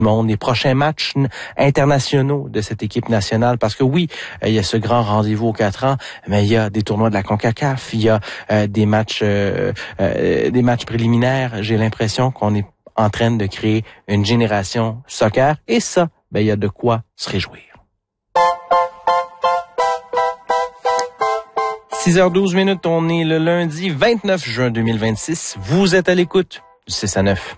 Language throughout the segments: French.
monde, les prochains matchs internationaux de cette équipe nationale, parce que oui, il y a ce grand rendez-vous aux 4 ans, mais il y a des tournois de la CONCACAF, il y a des matchs préliminaires. J'ai l'impression qu'on est en train de créer une génération soccer, et ça, il y a de quoi se réjouir. 6h12, on est le lundi 29 juin 2026. Vous êtes à l'écoute du 6 à 9.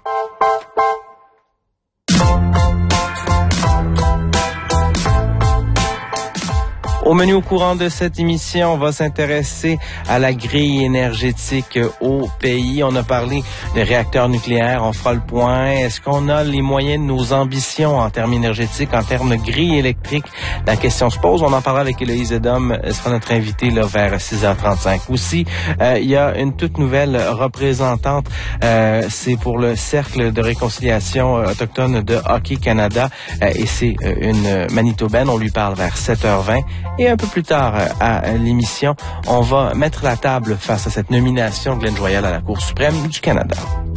Au menu au courant de cette émission, on va s'intéresser à la grille énergétique au pays. On a parlé de réacteurs nucléaires, on fera le point. Est-ce qu'on a les moyens de nos ambitions en termes énergétiques, en termes de grille électrique? La question se pose. On en parlera avec Héloïse Edom, elle sera notre invitée là, vers 6h35. Aussi, il y a une toute nouvelle représentante. C'est pour le Cercle de réconciliation autochtone de Hockey Canada et c'est une Manitobaine. On lui parle vers 7h20. Et un peu plus tard à l'émission, on va mettre la table face à cette nomination de Glenn Joyal à la Cour suprême du Canada.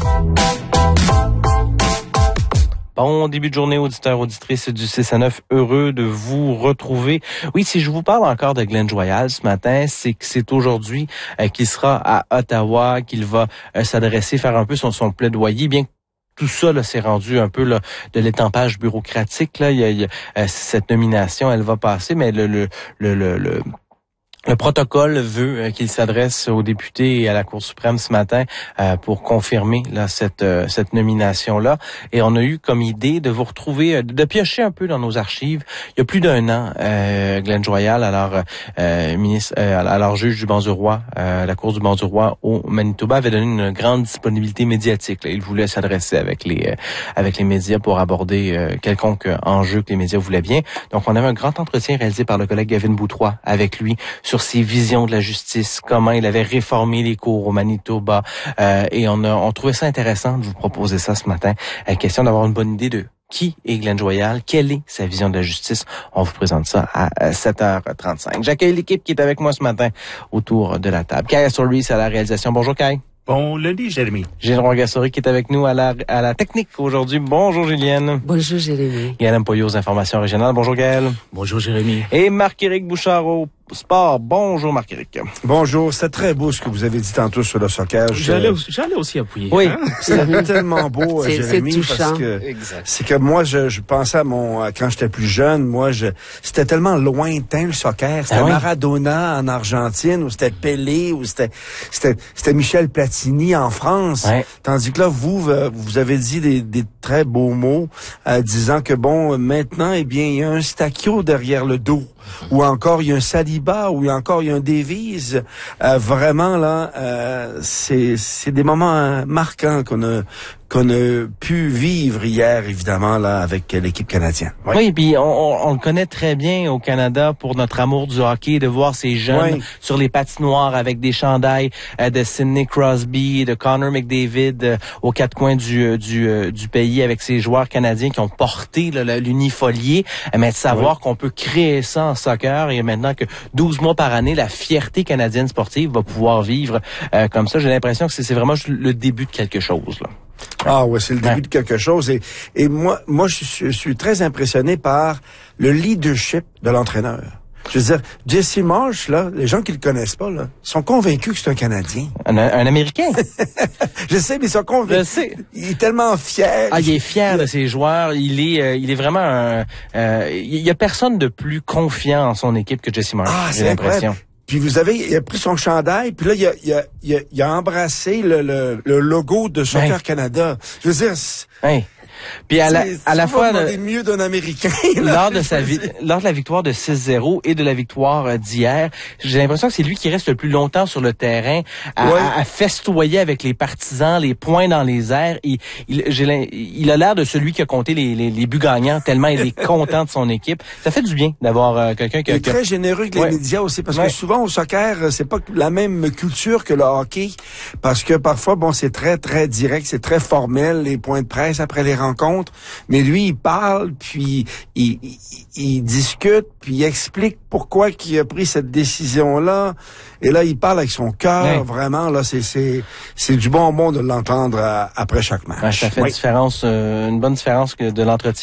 Bon début de journée, auditeurs, auditrices du 6 à 9. Heureux de vous retrouver. Oui, si je vous parle encore de Glenn Joyal ce matin, c'est que c'est aujourd'hui qu'il sera à Ottawa, qu'il va s'adresser, faire un peu son plaidoyer, bien que tout ça, là, c'est rendu un peu là, de l'étampage bureaucratique. Là, il y a cette nomination, elle va passer, mais le protocole veut qu'il s'adresse aux députés et à la Cour suprême ce matin pour confirmer là cette nomination-là. Et on a eu comme idée de vous retrouver, de piocher un peu dans nos archives. Il y a plus d'1 an, Glenn Joyal, alors juge du banc du roi, la Cour du banc du roi au Manitoba, avait donné une grande disponibilité médiatique. Là. Il voulait s'adresser avec les médias pour aborder quelconque enjeu que les médias voulaient bien. Donc, on avait un grand entretien réalisé par le collègue Gavin Boutroy avec lui sur ses visions de la justice, comment il avait réformé les cours au Manitoba, et on trouvait ça intéressant de vous proposer ça ce matin. Question d'avoir une bonne idée de qui est Glenn Joyal, quelle est sa vision de la justice. On vous présente ça à 7h35. J'accueille l'équipe qui est avec moi ce matin autour de la table. Kai Astori, à la réalisation. Bonjour Kai. Bon lundi, Jérémy. Gilles Roy-Gassori qui est avec nous à la technique aujourd'hui. Bonjour Gillienne. Bonjour Jérémy. Gaël Mpoyo aux informations régionales. Bonjour Gaël. Bonjour Jérémy. Et Marc-Éric Bouchard au sport. Bonjour Marc-Éric. Bonjour, c'était très beau ce que vous avez dit tantôt sur le soccer. J'allais aussi appuyer. Oui. Hein? C'était tellement beau, Jérémy, parce que c'est que moi, je pensais à quand j'étais plus jeune, c'était tellement lointain le soccer. C'était Maradona en Argentine, ou c'était Pelé, ou c'était Michel Platini en France. Ouais. Tandis que là, vous avez dit des très beaux mots, disant que maintenant, il y a un Stacchio derrière le dos. Ou encore il y a un Saliba, ou encore il y a un Davies. Vraiment là, c'est des moments marquants qu'on a pu vivre hier, évidemment, là, avec l'équipe canadienne. Oui, puis on le connaît très bien au Canada pour notre amour du hockey, de voir ces jeunes sur les patinoires avec des chandails de Sidney Crosby, de Connor McDavid aux quatre coins du pays, avec ces joueurs canadiens qui ont porté l'unifolié, mais de savoir qu'on peut créer ça en soccer, et maintenant que 12 mois par année, la fierté canadienne sportive va pouvoir vivre comme ça. J'ai l'impression que c'est vraiment le début de quelque chose, là. Ah ouais, c'est le début de quelque chose. Et moi, je suis très impressionné par le leadership de l'entraîneur. Je veux dire, Jesse Marsh, là, les gens qui le connaissent pas, là, sont convaincus que c'est un Canadien. Un Américain. Je sais, mais ils sont convaincus. Je sais. Il est tellement fier. Ah, il est fier de ses joueurs. Il est vraiment il y a personne de plus confiant en son équipe que Jesse Marsh. Ah, j'ai l'impression. Puis il a pris son chandail, puis là il a embrassé le logo de Soccer Canada. Je veux dire, puis à la fois mieux d'un Américain lors de la victoire de 6-0 et de la victoire d'hier, j'ai l'impression que c'est lui qui reste le plus longtemps sur le terrain à festoyer avec les partisans, les poings dans les airs. Il a l'air de celui qui a compté les buts gagnants tellement il est content de son équipe. Ça fait du bien d'avoir quelqu'un qui est très généreux avec les médias aussi, parce que souvent au soccer, c'est pas la même culture que le hockey, parce que parfois c'est très très direct, c'est très formel, les points de presse après les rencontres. Mais lui, il parle, puis il discute, puis il explique pourquoi il a pris cette décision-là. Et là, il parle avec son cœur, vraiment. Là, c'est du bonbon de l'entendre après chaque match. Ça fait une bonne différence de l'entretien